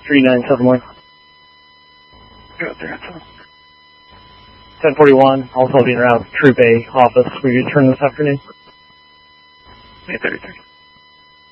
397 Got there, so. 1041, also being around Troop A office. Will you return this afternoon? 8:33.